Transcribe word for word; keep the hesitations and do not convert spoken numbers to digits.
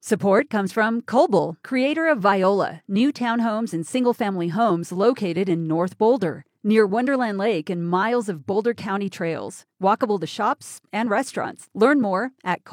Support comes from Coble, creator of Viola, new townhomes and single-family homes located in North Boulder, near Wonderland Lake and miles of Boulder County trails, walkable to shops and restaurants. Learn more at